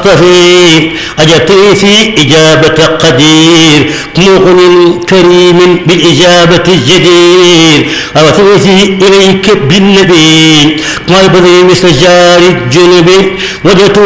أصطفي أجبتني في إجابة قدير مغن كريم بالإجابة الجدير أوتني إليك بالنبي ما يبغي مثل جار الجنب وجدت